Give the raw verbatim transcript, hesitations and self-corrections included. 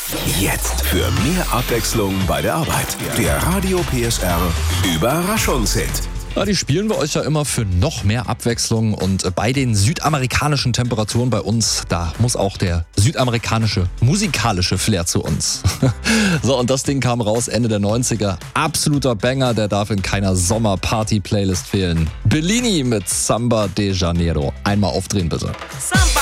Jetzt für mehr Abwechslung bei der Arbeit. Der Radio P S R Überraschungshit. Ja, die spielen wir euch ja immer für noch mehr Abwechslung und bei den südamerikanischen Temperaturen bei uns, da muss auch der südamerikanische musikalische Flair zu uns. So, und das Ding kam raus Ende der neunziger. Absoluter Banger, der darf in keiner Sommer-Party-Playlist fehlen. Bellini mit Samba de Janeiro. Einmal aufdrehen bitte. Samba